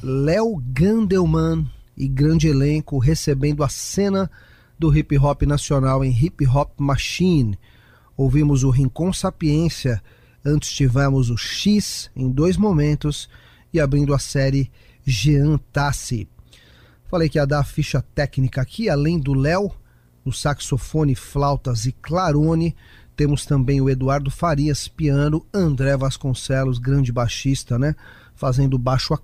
Léo Gandelman e grande elenco recebendo a cena do hip hop nacional em Hip Hop Machine. Ouvimos o Rincon Sapiência, antes tivemos o X em 2 momentos e abrindo a série Jean Tassi. Falei que ia dar a ficha técnica aqui, além do Léo, no saxofone, flautas e clarone, temos também o Eduardo Farias, piano, André Vasconcelos, grande baixista, né? Fazendo baixo